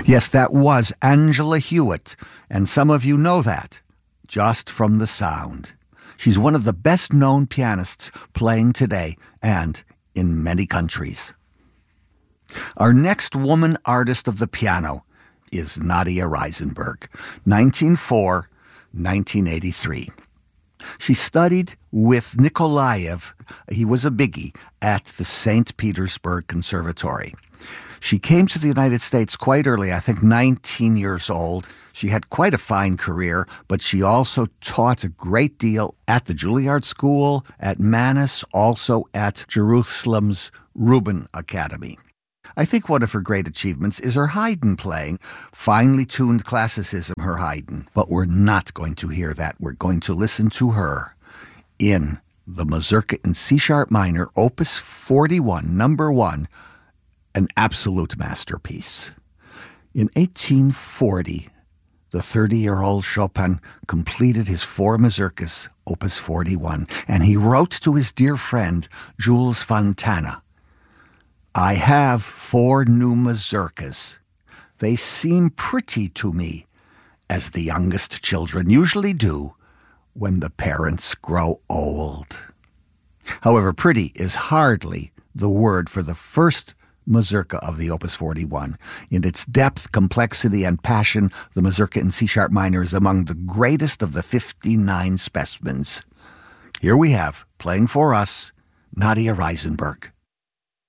Yes, that was Angela Hewitt, and some of you know that just from the sound. She's one of the best-known pianists playing today and in many countries. Our next woman artist of the piano is Nadia Reisenberg, 1904-1983. She studied with Nikolaev, he was a biggie, at the St. Petersburg Conservatory. She came to the United States quite early, I think 19 years old. She had quite a fine career, but she also taught a great deal at the Juilliard School, at Mannes, also at Jerusalem's Rubin Academy. I think one of her great achievements is her Haydn playing, finely tuned classicism, her Haydn. But we're not going to hear that. We're going to listen to her in the Mazurka in C-sharp minor, Opus 41, number 1, an absolute masterpiece. In 1840, the 30-year-old Chopin completed his 4 mazurkas, Opus 41, and he wrote to his dear friend, Jules Fontana, "I have 4 new mazurkas. They seem pretty to me, as the youngest children usually do when the parents grow old." However, pretty is hardly the word for the first Mazurka of the Opus 41. In its depth, complexity, and passion, the Mazurka in C-sharp minor is among the greatest of the 59 specimens. Here we have, playing for us, Nadia Reisenberg.